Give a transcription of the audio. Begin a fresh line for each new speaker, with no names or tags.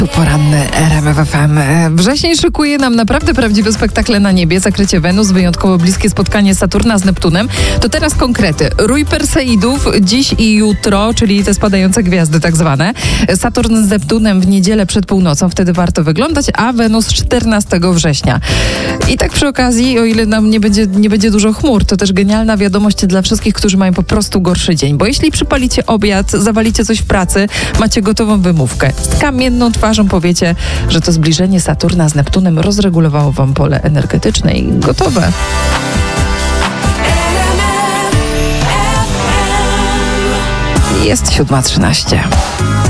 Tu poranny RMF FM. Wrzesień szykuje nam naprawdę prawdziwe spektakle na niebie. Zakrycie Wenus, wyjątkowo bliskie spotkanie Saturna z Neptunem. To teraz konkrety. Rój Perseidów dziś i jutro, czyli te spadające gwiazdy tak zwane. Saturn z Neptunem w niedzielę przed północą, wtedy warto wyglądać, a Wenus 14 września. I tak przy okazji, o ile nam nie będzie dużo chmur, to też genialna wiadomość dla wszystkich, którzy mają po prostu gorszy dzień. Bo jeśli przypalicie obiad, zawalicie coś w pracy, macie gotową wymówkę. Z kamienną twarzą powiecie, że to zbliżenie Saturna z Neptunem rozregulowało wam pole energetyczne i gotowe. Jest 7:13.